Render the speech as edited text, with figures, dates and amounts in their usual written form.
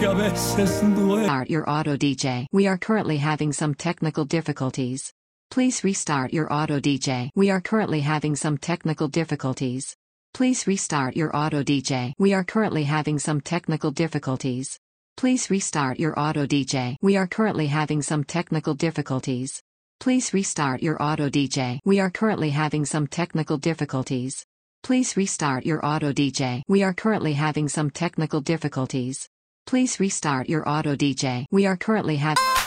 que a veces duele. Start your auto DJ. We are currently having some technical difficulties. Please restart your auto DJ. We are currently having some technical difficulties. Please restart your auto DJ. We are currently having some technical difficulties. Please restart your auto DJ. We are currently having some technical difficulties. Please restart your auto DJ. We are currently having some technical difficulties. Please restart your auto DJ. We are currently having some technical difficulties. Please restart your auto DJ. We are currently having